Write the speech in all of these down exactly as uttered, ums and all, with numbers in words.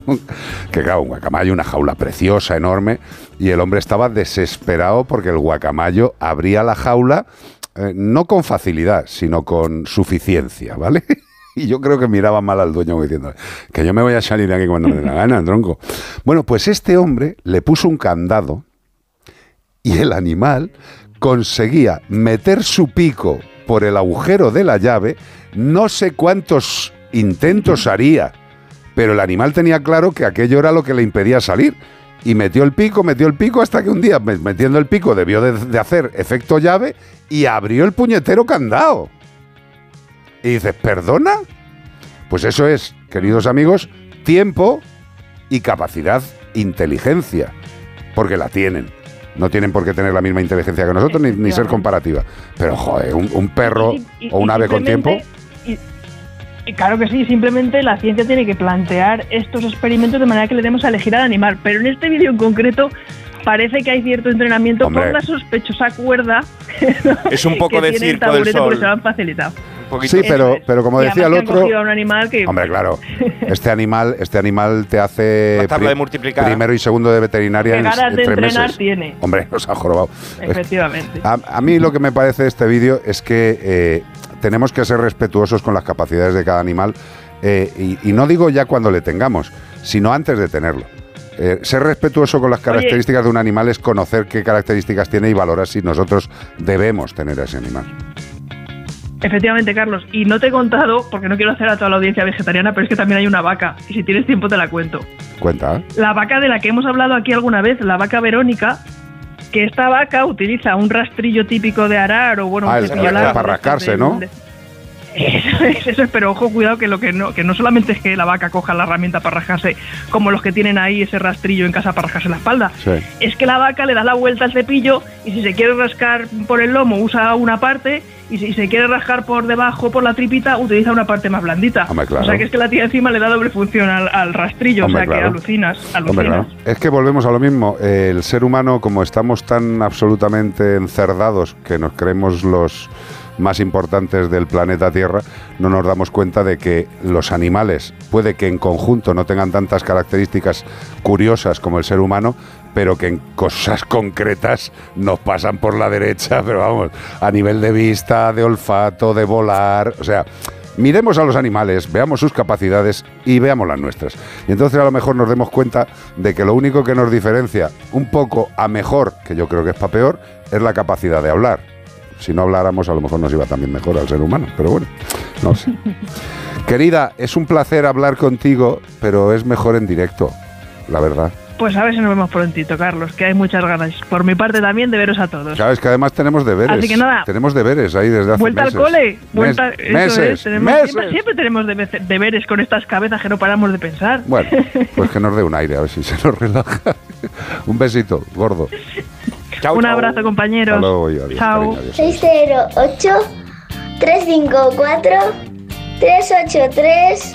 que claro, un guacamayo, una jaula preciosa, enorme, y el hombre estaba desesperado porque el guacamayo abría la jaula eh, no con facilidad, sino con suficiencia, ¿vale? Y yo creo que miraba mal al dueño diciendo que yo me voy a salir de aquí cuando me dé la gana, tronco. Bueno, pues este hombre le puso un candado y el animal conseguía meter su pico por el agujero de la llave. No sé cuántos intentos haría, pero el animal tenía claro que aquello era lo que le impedía salir. Y metió el pico, metió el pico, hasta que un día, metiendo el pico, debió de, de hacer efecto llave y abrió el puñetero candado. Y dices, ¿perdona? Pues eso es, queridos amigos, tiempo y capacidad, inteligencia, porque la tienen. No tienen por qué tener la misma inteligencia que nosotros, ni, ni ser comparativa. Pero, joder, un, un perro y, y, o un ave con tiempo... Y, y claro que sí, simplemente la ciencia tiene que plantear estos experimentos de manera que le demos a elegir al animal. Pero en este vídeo en concreto... parece que hay cierto entrenamiento. Hombre, por la sospechosa cuerda. Es un poco de circo del sol. Se lo han facilitado. Sí, pero, pero como decía el otro... Un animal que... Hombre, claro, este animal, este animal te hace pri- de multiplicar. primero y segundo de veterinaria en, en de tres entrenar meses. Tiene. Hombre, nos ha jorobado. Efectivamente. A, a mí lo que me parece de este vídeo es que eh, tenemos que ser respetuosos con las capacidades de cada animal eh, y, y no digo ya cuando le tengamos, sino antes de tenerlo. Eh, ser respetuoso con las características Oye, de un animal es conocer qué características tiene y valorar si nosotros debemos tener a ese animal. Efectivamente, Carlos. Y no te he contado, porque no quiero hacer a toda la audiencia vegetariana, pero es que también hay una vaca. Y si tienes tiempo te la cuento. Cuenta. La vaca de la que hemos hablado aquí alguna vez, la vaca Verónica, que esta vaca utiliza un rastrillo típico de arar o bueno... Ah, un el, el, el para rascarse, ¿no? De, Eso es, eso es, pero ojo, cuidado que lo que no, que no solamente es que la vaca coja la herramienta para rascarse, como los que tienen ahí ese rastrillo en casa para rascarse la espalda, sí. Es que la vaca le da la vuelta al cepillo y si se quiere rascar por el lomo usa una parte y si se quiere rascar por debajo, por la tripita, utiliza una parte más blandita. Hombre, claro. O sea que es que la tía encima le da doble función al, al rastrillo. Hombre, o sea claro. Que alucinas, alucinas. Hombre, claro. Es que volvemos a lo mismo, el ser humano, como estamos tan absolutamente encerdados que nos creemos los más importantes del planeta Tierra, no nos damos cuenta de que los animales puede que en conjunto no tengan tantas características curiosas como el ser humano, pero que en cosas concretas nos pasan por la derecha, pero vamos, a nivel de vista, de olfato, de volar, o sea, miremos a los animales, veamos sus capacidades y veamos las nuestras. Y entonces a lo mejor nos demos cuenta de que lo único que nos diferencia un poco a mejor, que yo creo que es para peor, es la capacidad de hablar. Si no habláramos, a lo mejor nos iba también mejor al ser humano, pero bueno, no sé. Querida, es un placer hablar contigo, pero es mejor en directo, la verdad. Pues a ver si nos vemos prontito, Carlos, que hay muchas ganas, por mi parte también, de veros a todos. Sabes que además tenemos deberes. Así que nada. Tenemos deberes ahí desde hace vuelta meses. Vuelta al cole. Vuelta, Mes, eso meses, es, tenemos, meses. Siempre, siempre tenemos deberes con estas cabezas que no paramos de pensar. Bueno, pues que nos dé un aire, a ver si se nos relaja. Un besito, gordo. Chau, un chau. Abrazo, compañeros. Hasta luego, adiós, chao. seis cero ocho, tres cinco cuatro, tres ocho tres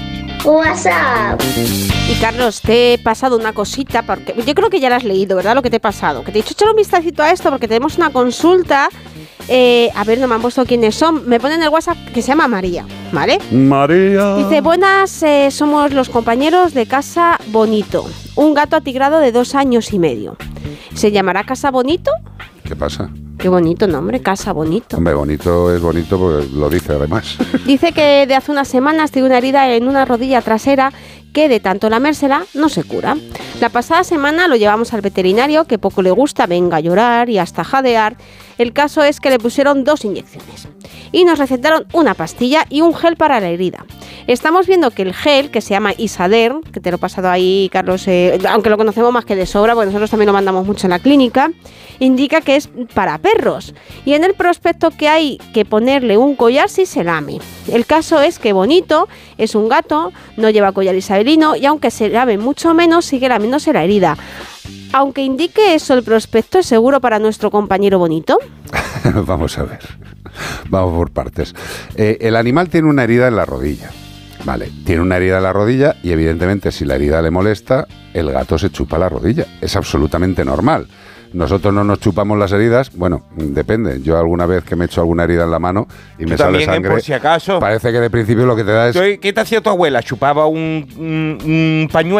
WhatsApp. Y Carlos, te he pasado una cosita, porque yo creo que ya la has leído, ¿verdad? Lo que te he pasado. Que te he dicho, echar un vistacito a esto, porque tenemos una consulta. Eh, a ver, no me han puesto quiénes son. Me ponen en el WhatsApp que se llama María, ¿vale? María. Dice, buenas, eh, somos los compañeros de Casa Bonito. Un gato atigrado de dos años y medio. ¿Se llamará Casa Bonito? ¿Qué pasa? Qué bonito nombre, Casa Bonito. Hombre, bonito es bonito porque lo dice además. Dice que de hace unas semanas tiene una herida en una rodilla trasera que de tanto lamérsela no se cura. La pasada semana lo llevamos al veterinario, que poco le gusta, venga a llorar y hasta jadear. El caso es que le pusieron dos inyecciones y nos recetaron una pastilla y un gel para la herida. Estamos viendo que el gel, que se llama Isader, que te lo he pasado ahí, Carlos, eh, aunque lo conocemos más que de sobra, porque nosotros también lo mandamos mucho en la clínica, indica que es para perros. Y en el prospecto que hay que ponerle un collar si se lame. El caso es que Bonito es un gato, no lleva collar isabelino y aunque se lame mucho menos, sigue lamiéndose la herida. Aunque indique eso el prospecto, ¿es seguro para nuestro compañero Bonito? Vamos a ver, vamos por partes. Eh, el animal tiene una herida en la rodilla. Vale, tiene una herida en la rodilla y evidentemente si la herida le molesta, el gato se chupa la rodilla. Es absolutamente normal. nosotros no nos chupamos las heridas. Bueno, depende. Yo alguna vez que me he hecho alguna herida en la mano y me sale también, sangre, por si acaso. parece que de principio lo que te da es... ¿Qué te hacía tu abuela? ¿Chupaba un, un, un pañuelo?